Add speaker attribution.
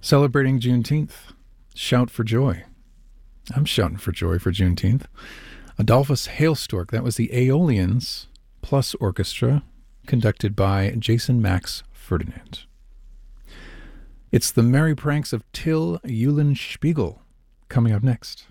Speaker 1: Celebrating Juneteenth. Shout for joy. I'm shouting for joy for Juneteenth. Adolphus Hailstork. That was the Aeolians plus orchestra, conducted by Jason Max Ferdinand. It's the Merry Pranks of Till Eulenspiegel coming up next.